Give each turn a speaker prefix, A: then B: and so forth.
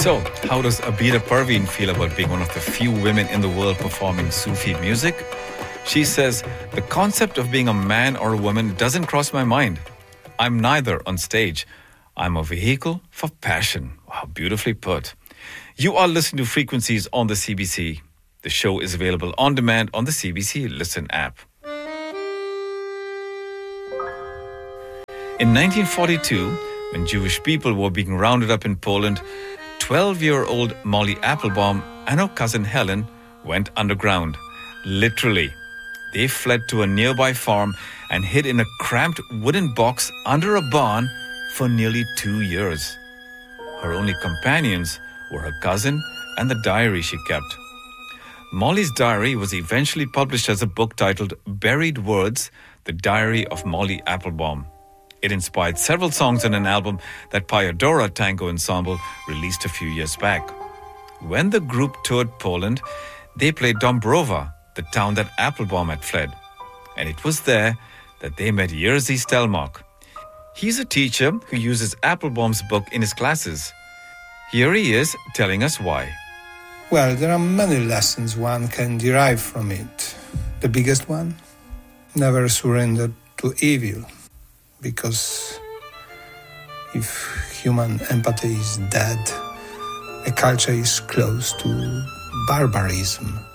A: So, how does Abida Parveen feel about being one of the few women in the world performing Sufi music? She says, the concept of being a man or a woman doesn't cross my mind. I'm neither on stage. I'm a vehicle for passion. Wow, beautifully put. You are listening to Frequencies on the CBC. The show is available on demand on the CBC Listen app. In 1942, when Jewish people were being rounded up in Poland, 12-year-old Molly Applebaum and her cousin Helen went underground. Literally. They fled to a nearby farm and hid in a cramped wooden box under a barn for nearly 2 years. Her only companions were her cousin and the diary she kept. Molly's diary was eventually published as a book titled Buried Words, The Diary of Molly Applebaum. It inspired several songs on an album that Payadora Tango Ensemble released a few years back. When the group toured Poland, they played Dąbrowa, the town that Applebaum had fled. And it was there that they met Jerzy Stelmach. He's a teacher who uses Applebaum's book in his classes. Here he is telling us why.
B: Well, there are many lessons one can derive from it. The biggest one? Never surrender to evil. Because if human empathy is dead, a culture is close to barbarism.